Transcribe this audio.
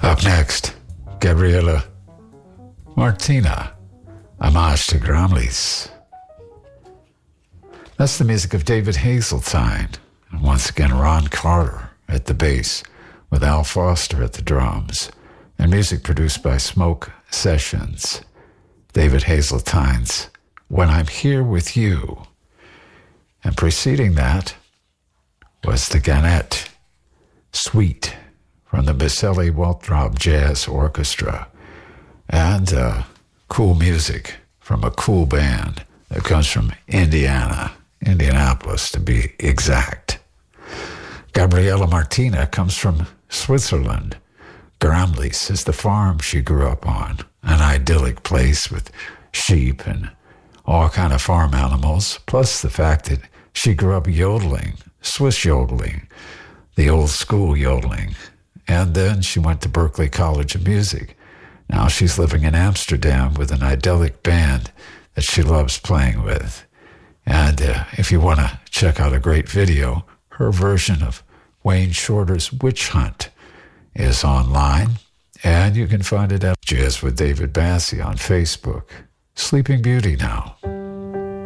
Up next, Gabriela Martina, Homage to Gramlis. That's the music of David Hazeltine, and once again Ron Carter at the bass, with Al Foster at the drums, and music produced by Smoke Sessions. David Hazeltine's When I'm Here With You. And preceding that was the Gannett Suite from the Baselli Waltrop Jazz Orchestra, and cool music from a cool band that comes from Indianapolis to be exact. Gabriela Martina comes from Switzerland. Gramlis is the farm she grew up on, an idyllic place with sheep and all kind of farm animals, plus the fact that she grew up yodeling, Swiss yodeling, the old school yodeling. And then she went to Berklee College of Music. Now she's living in Amsterdam with an idyllic band that she loves playing with. And if you want to check out a great video, her version of Wayne Shorter's Witch Hunt is online. And you can find it at Jazz with David Bassie on Facebook. Sleeping Beauty now.